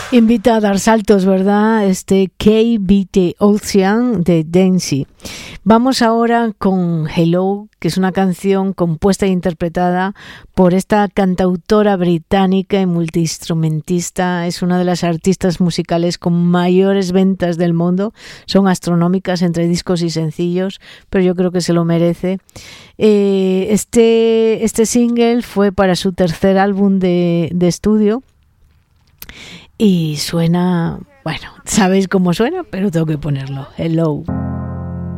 Invita a dar saltos, ¿verdad? KBT Ocean de Dancy. Vamos ahora con Hello, que es una canción compuesta e interpretada por esta cantautora británica y multiinstrumentista. Es una de las artistas musicales con mayores ventas del mundo. Son astronómicas entre discos y sencillos, pero yo creo que se lo merece. Este single fue para su tercer álbum de estudio. Y suena, bueno, sabéis cómo suena, pero tengo que ponerlo. Hello.